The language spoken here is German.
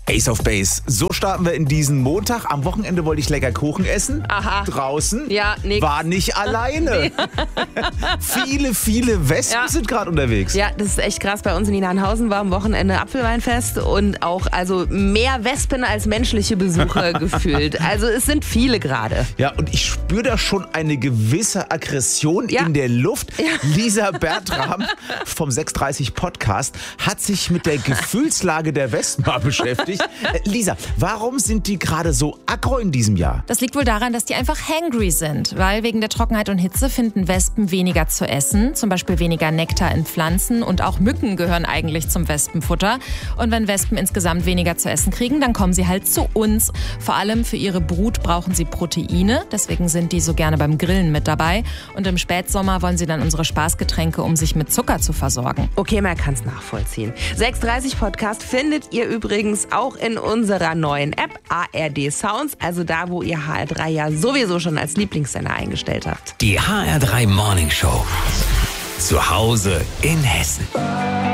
Ace of Base. So starten wir in diesen Montag. Am Wochenende wollte ich lecker Kuchen essen. Aha. Draußen. Ja, nix. War nicht alleine. Viele Wespen sind gerade unterwegs. Ja, das ist echt krass. Bei uns in Nienhahnhausen war am Wochenende Apfelweinfest und auch also mehr Wespen als menschliche Besucher gefühlt. Also es sind viele gerade. Ja, und ich spüre da schon eine gewisse Aggression in der Luft. Ja. Lisa Bertram vom 630 Podcast hat sich mit der Gefühlslage der Wespen mal beschäftigt. Lisa, warum sind die gerade so aggro in diesem Jahr? Das liegt wohl daran, dass die einfach hangry sind, weil wegen der Trockenheit und Hitze finden Wespen weniger zu essen, zum Beispiel weniger Nektar in Pflanzen und auch Mücken gehören eigentlich zum Wespenfutter. Und wenn Wespen insgesamt weniger zu essen kriegen, dann kommen sie halt zu uns. Vor allem für ihre Brut brauchen sie Proteine, deswegen sind die so gerne beim Grillen mit dabei. Und im Spätsommer wollen sie dann unsere Spaßgetränke, um sich mit Zucker zu versorgen. Okay, man kann es nachvollziehen. 630 Podcast findet ihr übrigens auch in unserer neuen App ARD Sounds, also da, wo ihr HR3 ja sowieso schon als Lieblingssender eingestellt habt. Die HR3 Morning Show. Zu Hause in Hessen.